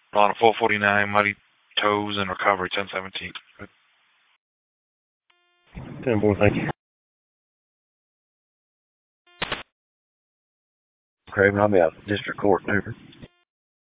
On a 449, muddy toes and recovery 1017. Good. 10-4, thank you. Craven, I'll be out of district court, over.